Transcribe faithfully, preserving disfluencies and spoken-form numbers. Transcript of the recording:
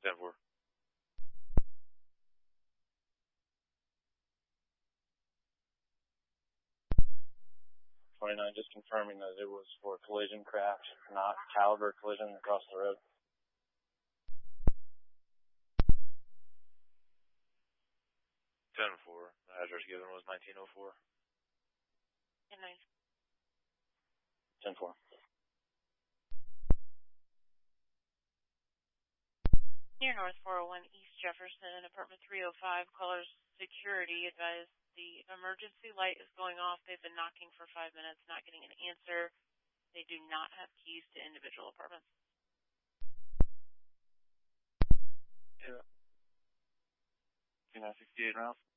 ten four. twenty-nine, just confirming that it was for collision crash, not caliber collision across the road. ten four, the address given was nineteen oh four. ten nine. ten four. Near North four oh one East Jefferson, apartment three oh five, callers security advised the emergency light is going off. They've been knocking for five minutes, not getting an answer. They do not have keys to individual apartments. Yeah. two nine sixty-eight rounds.